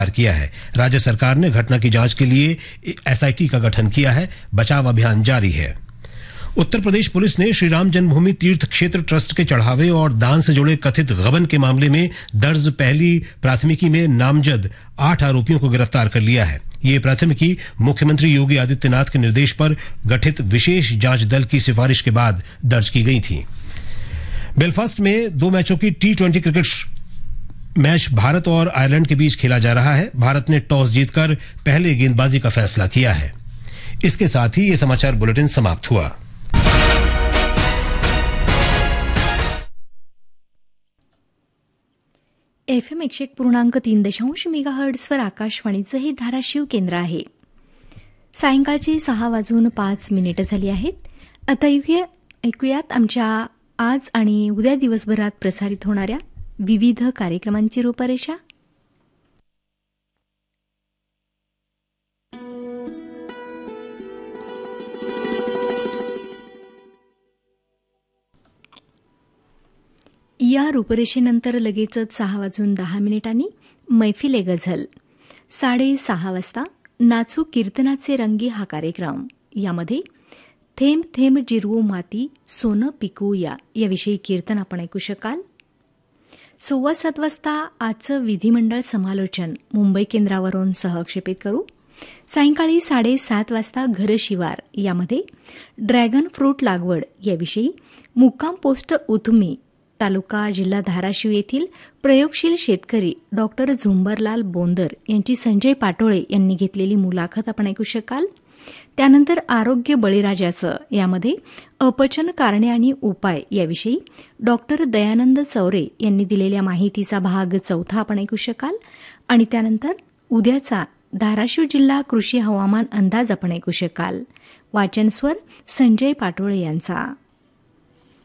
KIA है। राज्य सरकार ने घटना की जांच के लिए एसआईटी का गठन किया है। बचाव अभियान जारी है। उत्तर प्रदेश पुलिस ने श्री राम जन्मभूमि तीर्थ क्षेत्र ट्रस्ट के चढ़ावे और दान से जुड़े कथित गबन के मामले में दर्ज पहली प्राथमिकी में नामजद 8 आरोपियों को गिरफ्तार कर लिया है। ये प्राथमिकी मुख्यमंत्री योगी आदित्यनाथ के निर्देश पर गठित विशेष जांच दल की सिफारिश के बाद दर्ज की गई थी। बेलफास्ट में 2 मैचों की T20 क्रिकेट मैच भारत और आयरलैंड के बीच खेला जा रहा है। भारत ने टॉस जीतकर पहले गेंदबाजी का फैसला किया है। इसके साथ ही ये समाचार बुलेटिन समाप्त हुआ। FM 101.3 मेगाहर्ट्झवर आकाशवाणीचं हे धाराशिव केंद्र आहे। सायंकाळची 6:05 झाली आहेत। आता ऐकूयात आमच्या आज आणि उद्या दिवसभरात प्रसारित होणाऱ्या विविध कार्यक्रमांची रूपरेषा। या रूपरेषेनंतर लगेचच 6:10 मैफिले गझल, 6:30 वाजता नाचू कीर्तनाचे रंगी हा कार्यक्रम। यामध्ये थेंब थेंब जिरवू माती सोनं पिकवूया याविषयी कीर्तन आपण ऐकू शकाल। 6:15 वाजता आजचं विधिमंडळ समालोचन मुंबई केंद्रावरून सहक्षेपित करू। सायंकाळी 7:30 वाजता घर शिवार यामध्ये ड्रॅगन फ्रूट लागवड याविषयी मुक्काम पोस्ट उथमी तालुका जिल्हा धाराशिव येथील प्रयोगशील शेतकरी डॉक्टर झुंबरलाल बोंदर यांची संजय पाटोळे यांनी घेतलेली मुलाखत आपण ऐकू शकाल। त्यानंतर आरोग्य बळीराजाचं यामध्ये अपचन कारणे आणि उपाय याविषयी डॉक्टर दयानंद चौरे यांनी दिलेल्या माहितीचा भाग 4 आपण ऐकू शकाल। आणि त्यानंतर उद्याचा धाराशिव जिल्हा कृषी हवामान अंदाज आपण ऐकू शकाल। वाचन स्वर संजय पाटोळे यांचा।